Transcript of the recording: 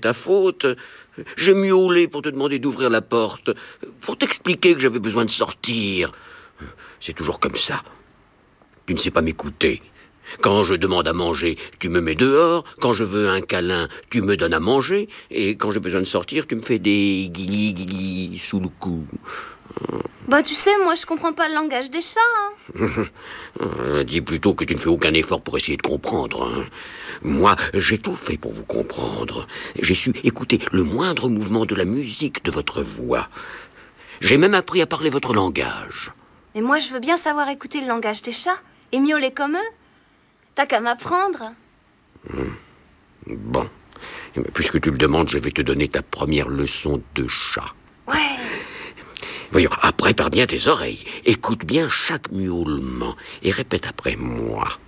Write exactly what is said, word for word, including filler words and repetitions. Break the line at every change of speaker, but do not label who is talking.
ta faute. J'ai miaulé pour te demander d'ouvrir la porte, pour t'expliquer que j'avais besoin de sortir. C'est toujours comme ça. Tu ne sais pas m'écouter. Quand je demande à manger, tu me mets dehors. Quand je veux un câlin, tu me donnes à manger. Et quand j'ai besoin de sortir, tu me fais des guilis-guilis sous le cou.
Bah tu sais, moi je comprends pas le langage des chats.
Hein. Dis plutôt que tu ne fais aucun effort pour essayer de comprendre. Hein. Moi, j'ai tout fait pour vous comprendre. J'ai su écouter le moindre mouvement de la musique de votre voix. J'ai même appris à parler votre langage.
Et moi je veux bien savoir écouter le langage des chats et miauler comme eux. T'as qu'à m'apprendre.
Hum. Bon. Puisque tu le demandes, je vais te donner ta première leçon de chat.
Ouais.
Voyons, prépare bien tes oreilles. Écoute bien chaque miaulement et répète après moi.